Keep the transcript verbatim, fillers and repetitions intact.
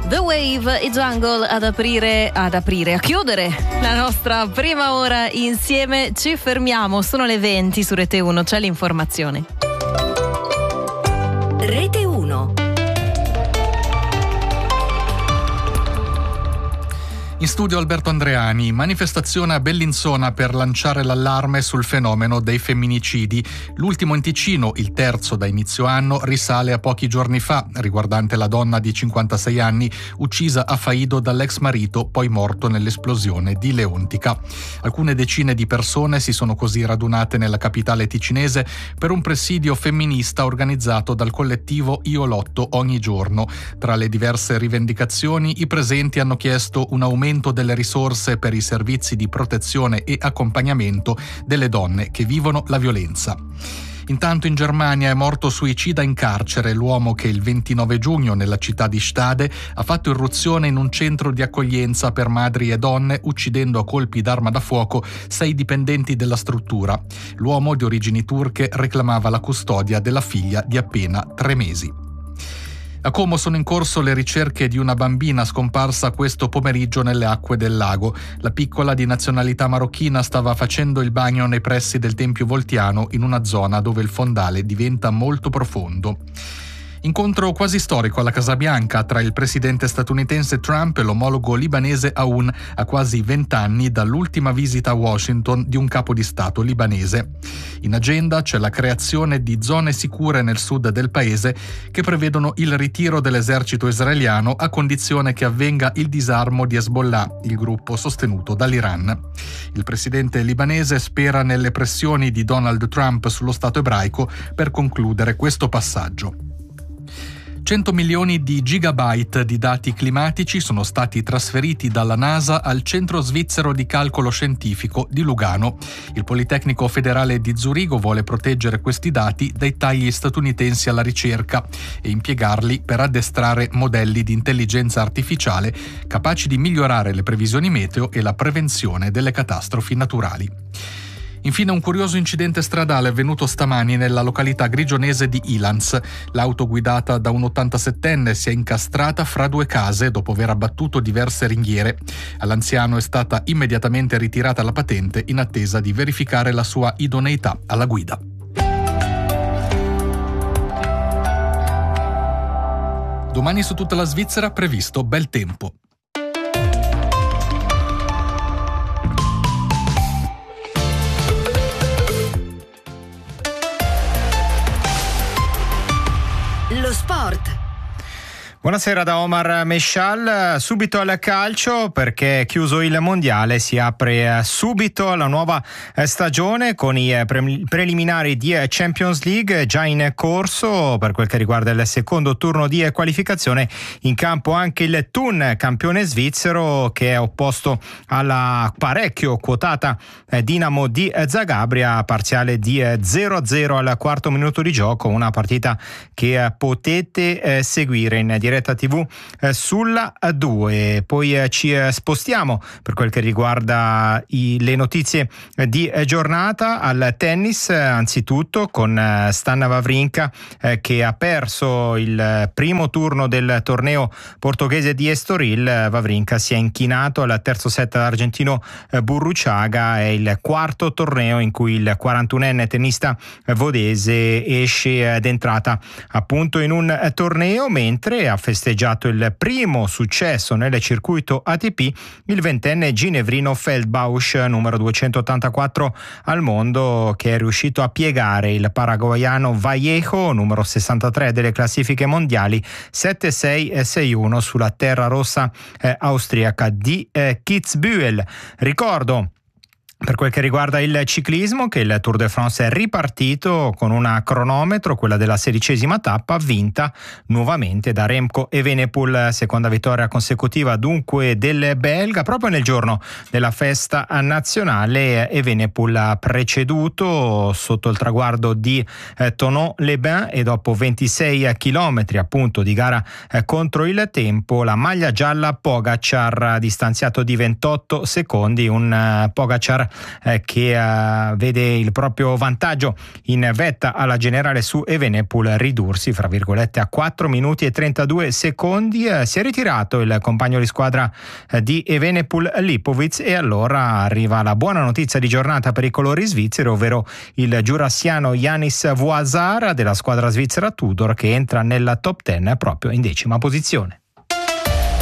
The Wave e Jungle ad aprire, ad aprire, a chiudere la nostra prima ora insieme. Ci fermiamo, sono le venti su Rete uno, c'è l'informazione. Rete uno. In studio Alberto Andreani. Manifestazione a Bellinzona per lanciare l'allarme sul fenomeno dei femminicidi. L'ultimo in Ticino, il terzo da inizio anno, risale a pochi giorni fa, riguardante la donna di cinquantasei anni uccisa a Faido dall'ex marito, poi morto nell'esplosione di Leontica. Alcune decine di persone si sono così radunate nella capitale ticinese per un presidio femminista organizzato dal collettivo Io Lotto Ogni Giorno. Tra le diverse rivendicazioni, i presenti hanno chiesto un aumento delle risorse per i servizi di protezione e accompagnamento delle donne che vivono la violenza. Intanto in Germania è morto suicida in carcere l'uomo che il ventinove giugno nella città di Stade ha fatto irruzione in un centro di accoglienza per madri e donne, uccidendo a colpi d'arma da fuoco sei dipendenti della struttura. L'uomo, di origini turche, reclamava la custodia della figlia di appena tre mesi. A Como sono in corso le ricerche di una bambina scomparsa questo pomeriggio nelle acque del lago. La piccola, di nazionalità marocchina, stava facendo il bagno nei pressi del Tempio Voltiano, in una zona dove il fondale diventa molto profondo. Incontro quasi storico alla Casa Bianca tra il presidente statunitense Trump e l'omologo libanese Aoun, a quasi vent'anni dall'ultima visita a Washington di un capo di Stato libanese. In agenda c'è la creazione di zone sicure nel sud del paese che prevedono il ritiro dell'esercito israeliano a condizione che avvenga il disarmo di Hezbollah, il gruppo sostenuto dall'Iran. Il presidente libanese spera nelle pressioni di Donald Trump sullo Stato ebraico per concludere questo passaggio. cento milioni di gigabyte di dati climatici sono stati trasferiti dalla NASA al Centro Svizzero di Calcolo Scientifico di Lugano. Il Politecnico Federale di Zurigo vuole proteggere questi dati dai tagli statunitensi alla ricerca e impiegarli per addestrare modelli di intelligenza artificiale capaci di migliorare le previsioni meteo e la prevenzione delle catastrofi naturali. Infine un curioso incidente stradale avvenuto stamani nella località grigionese di Ilans. L'auto guidata da un ottantasettenne si è incastrata fra due case dopo aver abbattuto diverse ringhiere. All'anziano è stata immediatamente ritirata la patente in attesa di verificare la sua idoneità alla guida. Domani su tutta la Svizzera previsto bel tempo. Lo sport. Buonasera da Omar Mescial, subito al calcio perché chiuso il mondiale si apre subito la nuova stagione con i pre- preliminari di Champions League già in corso. Per quel che riguarda il secondo turno di qualificazione, in campo anche il Thun, campione svizzero, che è opposto alla parecchio quotata Dinamo di Zagabria, parziale di zero a zero al quarto minuto di gioco, una partita che potete seguire in diretta diretta tivù eh, sulla due. Poi eh, ci eh, spostiamo per quel che riguarda i, le notizie eh, di eh, giornata al tennis, eh, anzitutto con eh, Stan Wawrinka eh, che ha perso il primo turno del torneo portoghese di Estoril. Wawrinka si è inchinato al terzo set all'argentino eh, Burruchaga. È il quarto torneo in cui il quarantunenne tennista vodese esce ed entrata appunto in un eh, torneo, mentre ha festeggiato il primo successo nel circuito A T P il ventenne ginevrino Feldbausch, numero duecentottantaquattro al mondo, che è riuscito a piegare il paraguaiano Vallejo, numero sessantatré delle classifiche mondiali, sette sei e sei uno sulla terra rossa eh, austriaca di eh, Kitzbühel. Ricordo per quel che riguarda il ciclismo che il Tour de France è ripartito con una cronometro, quella della sedicesima tappa, vinta nuovamente da Remco Evenepoel, seconda vittoria consecutiva dunque del belga, proprio nel giorno della festa nazionale. Evenepoel ha preceduto sotto il traguardo di eh, Thonon-les-Bains e dopo ventisei chilometri appunto di gara eh, contro il tempo, la maglia gialla Pogacar, distanziato di ventotto secondi, un uh, Pogacar eh, che eh, vede il proprio vantaggio in vetta alla generale su Evenepoel ridursi fra virgolette a quattro minuti e trentadue secondi. Eh, si è ritirato il compagno di squadra eh, di Evenepoel Lipovic e allora arriva la buona notizia di giornata per i colori svizzeri, ovvero il giurassiano Yanis Vuasar della squadra svizzera Tudor, che entra nella top dieci proprio in decima posizione.